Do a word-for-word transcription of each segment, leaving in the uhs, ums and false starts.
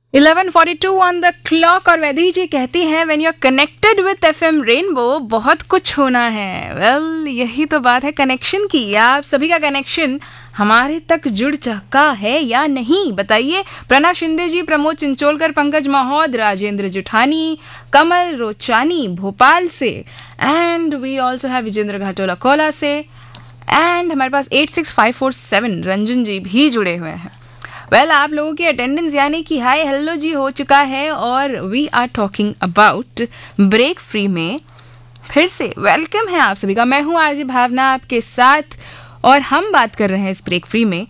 Eleven forty two on the clock और वैदी जी कहती हैं when you are connected with FM rainbow बहुत कुछ होना है। वेल well, यही तो बात है कनेक्शन की। आप सभी का कनेक्शन हमारे तक जुड़ चुका है या नहीं बताइए। प्रणव शिंदे जी, प्रमोद चिंचोलकर, पंकज महोद, राजेंद्र जुठानी, कमल रोचानी भोपाल से, and we also have Vijendra घाटोला Cola से, एंड हमारे पास eight six five four seven Ranjan जी भी जुड़े हुए हैं। वेल well, आप लोगों की अटेंडेंस यानी कि हाय हेलो जी हो चुका है और we are talking about break free में फिर से वेलकम है आप सभी का। मैं हूं आरजे भावना आपके साथ और हम बात कर रहे हैं इस ब्रेक फ्री में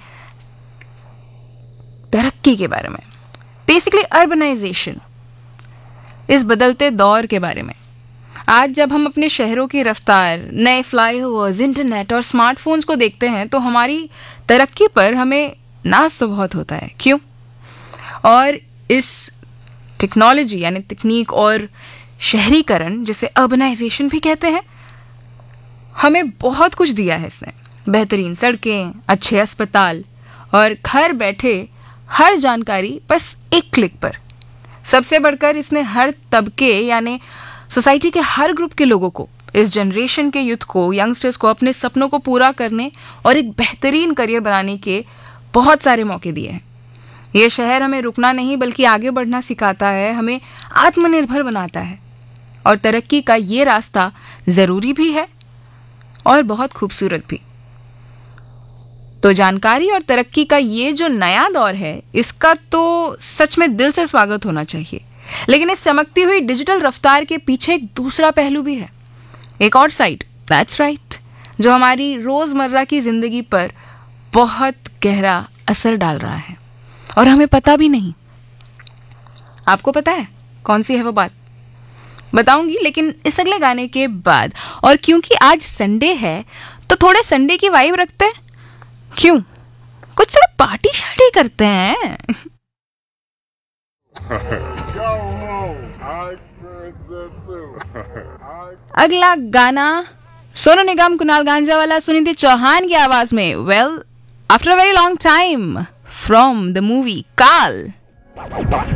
तरक्की के बारे में, बेसिकली अर्बनाइजेशन, इस बदलते दौर के बारे में। आज जब हम अपने शहरों की रफ्तार, नए फ्लाईओवर्स, इंटरनेट और स्मार्टफोन्स को देखते हैं तो हमारी तरक्की पर हमें नाज तो बहुत होता है। क्यों? और इस टेक्नोलॉजी यानी तकनीक और शहरीकरण, जिसे अर्बनाइजेशन भी कहते हैं, हमें बहुत कुछ दिया है इसने। बेहतरीन सड़कें, अच्छे अस्पताल और घर बैठे हर जानकारी बस एक क्लिक पर। सबसे बढ़कर इसने हर तबके यानी सोसाइटी के हर ग्रुप के लोगों को, इस जनरेशन के यूथ को, यंगस्टर्स को अपने सपनों को पूरा करने और एक बेहतरीन करियर बनाने के बहुत सारे मौके दिए हैं। ये शहर हमें रुकना नहीं बल्कि आगे बढ़ना सिखाता है, हमें आत्मनिर्भर बनाता है और तरक्की का ये रास्ता जरूरी भी है और बहुत खूबसूरत भी। तो जानकारी और तरक्की का ये जो नया दौर है, इसका तो सच में दिल से स्वागत होना चाहिए। लेकिन इस चमकती हुई डिजिटल रफ्तार के पीछे एक दूसरा पहलू भी है, एक और साइड, दैट्स राइट, जो हमारी रोजमर्रा की जिंदगी पर बहुत गहरा असर डाल रहा है और हमें पता भी नहीं। आपको पता है कौन सी है वो बात? बताऊंगी लेकिन इस अगले गाने के बाद। और क्योंकि आज संडे है तो थोड़े संडे की वाइब रखते हैं। क्यों? कुछ थोड़ा पार्टी शार्टी करते हैं। अगला गाना सोनू निगम, कुणाल गांजावाला, सुनिधि चौहान की आवाज में। Well, after a very long time, from the movie काल।